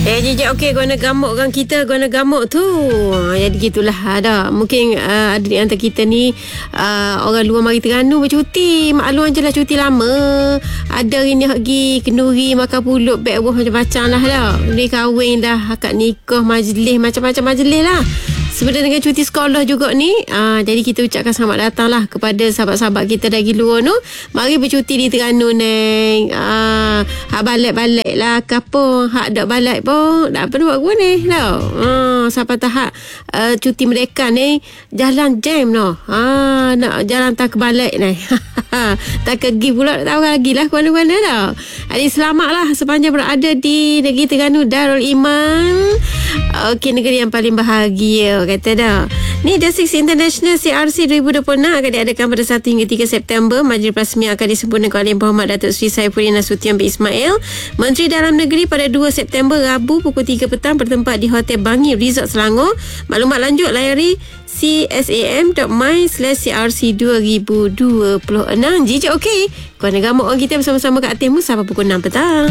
Jejak okey, guna gamuk orang kita, guna gamuk tu. Jadi gitulah ada. Mungkin ada di antara kita ni orang luar mari Terengganu bercuti. Maklum je lah cuti lama. Ada hari ni pergi kenduri, makan pulut, beg buah macam-macam lah. Ni kahwin dah, akad nikah, majlis, macam-macam majlis lah. Sebenarnya dengan cuti sekolah juga ni, jadi kita ucapkan selamat datang lah kepada sahabat-sahabat kita dari luar tu. Mari bercuti di Terengganu neng. Hak balik-balik lah ke apa, hak dak balik pun tak perlu buat gua ni tau. Sampai tahap cuti mereka ni jalan jam noh. Nak jalan tak kebalik ni. Tak pergi pula, tak tahu lagi lah mana-mana tau. Jadi selamatlah sepanjang berada di negeri Terengganu Darul Iman. Okey, negeri yang paling bahagia kata dah. Ni The Six International CRC 2026 akan diadakan pada 1 hingga 3 September. Majlis rasmi akan disempurnakan oleh Muhammad Datuk Seri Saifuddin Nasution bin Ismail, Menteri Dalam Negeri, pada 2 September Rabu pukul 3 petang bertempat di Hotel Bangi Resort Selangor. Maklumat lanjut layari csam.my/crc2026. Jijak okey. Kau nak gamuk orang kita bersama-sama kat Atim sampai pukul 6 petang.